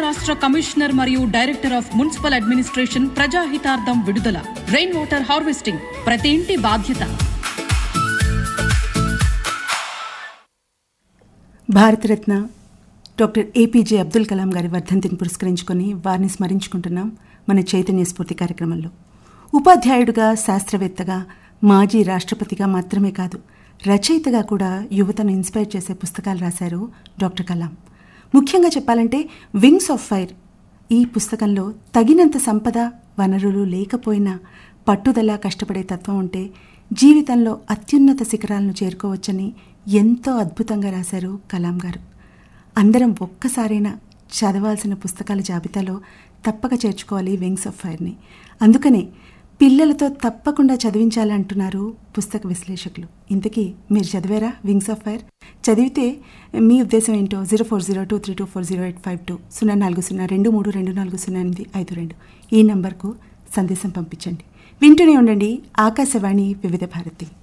రాష్ట్ర కమిషనర్ మరియు director of municipal administration ప్రజాహితార్థం విడుదల. రెయిన్ వాటర్ హార్వెస్టింగ్ ప్రతి ఇంటి బాధ్యత. భారతరత్న డాక్టర్ ఏపీజే అబ్దుల్ కలాం గారి వర్ధంతిని పురస్కరించుకొని వారిని స్మరించుకుంటున్నాం మన చైతన్య స్ఫూర్తి కార్యక్రమంలో. ఉపాధ్యాయుడిగా, శాస్త్రవేత్తగా, మాజీ రాష్ట్రపతిగా మాత్రమే కాదు, రచయితగా కూడా యువతను ఇన్స్పైర్ చేసే పుస్తకాలు రాశారు డాక్టర్ కలాం. ముఖ్యంగా చెప్పాలంటే వింగ్స్ ఆఫ్ ఫైర్ ఈ పుస్తకంలో తగినంత సంపద, వనరులు లేకపోయినా పట్టుదల, కష్టపడే తత్వం ఉంటే జీవితంలో అత్యున్నత శిఖరాలను చేరుకోవచ్చని ఎంతో అద్భుతంగా రాశారు కలాం గారు. అందరం ఒక్కసారైనా చదవాల్సిన పుస్తకాల జాబితాలో తప్పక చేర్చుకోవాలి వింగ్స్ ఆఫ్ ఫైర్ని. అందుకనే పిల్లలతో తప్పకుండా చదివించాలంటున్నారు పుస్తక విశ్లేషకులు. ఇంతకీ మీరు చదివారా వింగ్స్ ఆఫ్ ఫైర్? చదివితే మీ ఉద్దేశం ఏంటో 040232408520 040232400852 ఈ నంబర్కు సందేశం పంపించండి. వింటూనే ఉండండి ఆకాశవాణి వివిధ భారతి.